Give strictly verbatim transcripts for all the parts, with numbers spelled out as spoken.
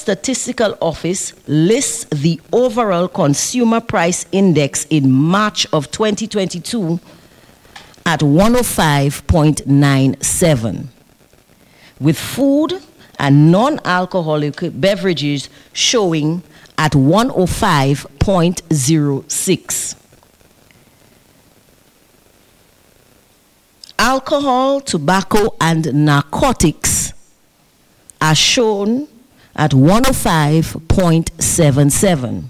Statistical Office lists the overall consumer price index in March of twenty twenty-two at one oh five point nine seven, with food and non-alcoholic beverages showing at one oh five point oh six. Alcohol, tobacco, and narcotics are shown at one oh five point seven seven.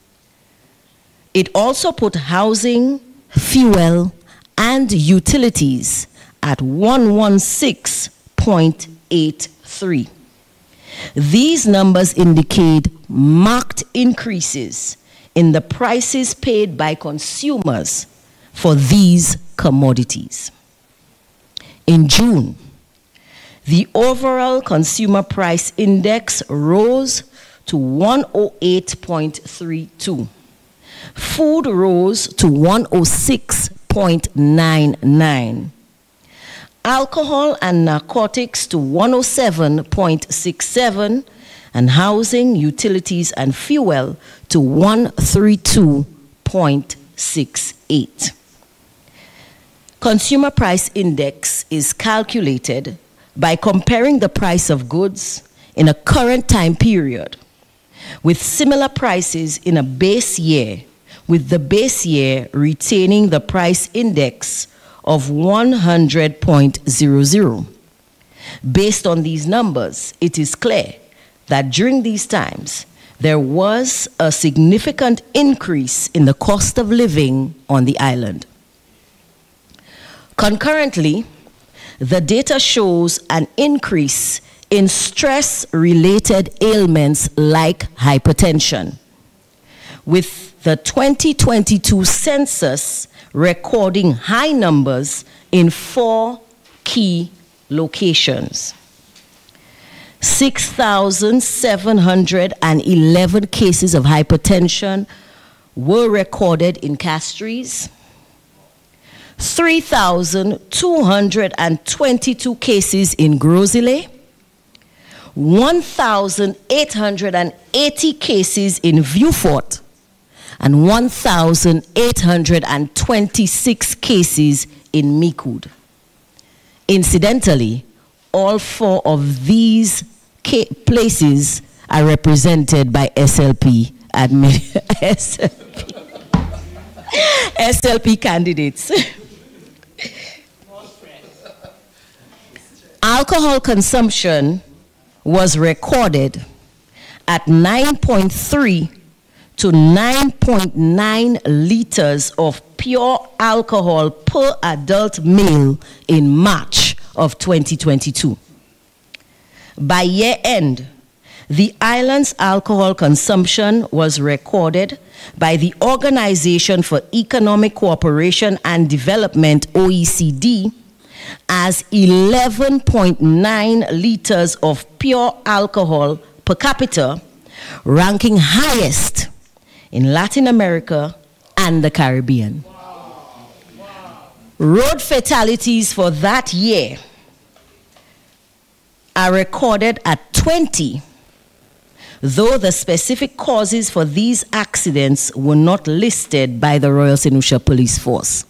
It also put housing, fuel, and utilities at one sixteen point eight three. These numbers indicate marked increases in the prices paid by consumers for these commodities. In June, the overall consumer price index rose to one oh eight point three two. Food rose to one oh six point nine nine. Alcohol and narcotics to one oh seven point six seven, and housing, utilities, and fuel to one thirty-two point six eight. Consumer price index is calculated by comparing the price of goods in a current time period with similar prices in a base year, with the base year retaining the price index of one hundred point zero zero. Based on these numbers, it is clear that during these times, there was a significant increase in the cost of living on the island. Concurrently, the data shows an increase in stress-related ailments like hypertension, with the twenty twenty-two census recording high numbers in four key locations. six thousand seven hundred eleven cases of hypertension were recorded in Castries, three thousand two hundred twenty-two cases in Gros Islet, one thousand eight hundred eighty cases in Vieux Fort, and one thousand eight hundred twenty-six cases in Micoud. Incidentally, all four of these places are represented by S L P admin S L P S L P candidates. Alcohol consumption was recorded at nine point three to nine point nine liters of pure alcohol per adult male in March of twenty twenty-two. By year end, the island's alcohol consumption was recorded by the Organization for Economic Cooperation and Development, O E C D, as eleven point nine liters of pure alcohol per capita, ranking highest in Latin America and the Caribbean. Wow. Wow. Road fatalities for that year are recorded at twenty, though the specific causes for these accidents were not listed by the Royal Saint Lucia Police Force.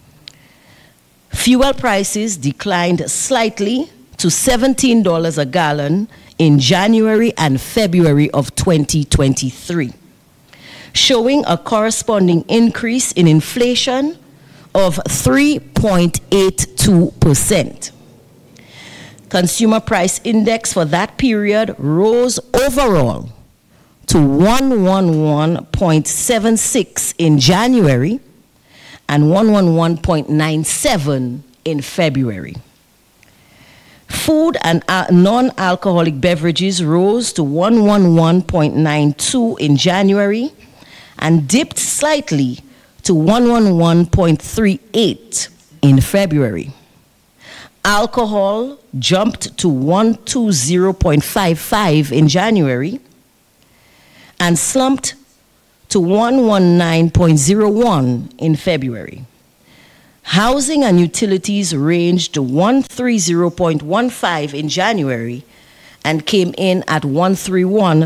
Fuel prices declined slightly to seventeen dollars a gallon in January and February of twenty twenty-three, showing a corresponding increase in inflation of three point eight two percent. Consumer price index for that period rose overall to one eleven point seven six in January and one eleven point nine seven in February. Food and non-alcoholic beverages rose to one eleven point nine two in January and dipped slightly to one eleven point three eight in February. Alcohol jumped to one twenty point five five in January and slumped to one nineteen point zero one in February. Housing and utilities ranged to one thirty point one five in January and came in at one thirty-one